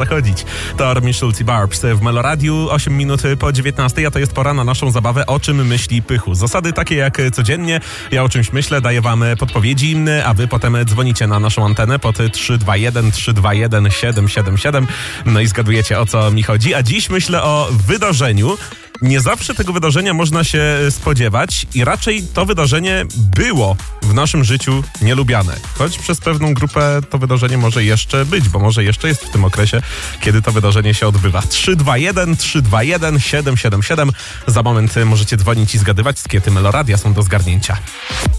zachodzić. To Armin Schulz i Barbs w Meloradiu, 8 minut po 19, a to jest pora na naszą zabawę O czym myśli Pychu. Zasady takie jak codziennie, ja o czymś myślę, daję wam podpowiedzi, a wy potem dzwonicie na naszą antenę pod 321 321 777, no i zgadujecie, o co mi chodzi. A dziś myślę o wydarzeniu. Nie zawsze tego wydarzenia można się spodziewać i raczej to wydarzenie było w naszym życiu nielubiane. Choć przez pewną grupę to wydarzenie może jeszcze być, bo może jeszcze jest w tym okresie, kiedy to wydarzenie się odbywa. 321 321 777. Za moment możecie dzwonić i zgadywać, skiety Meloradia są do zgarnięcia.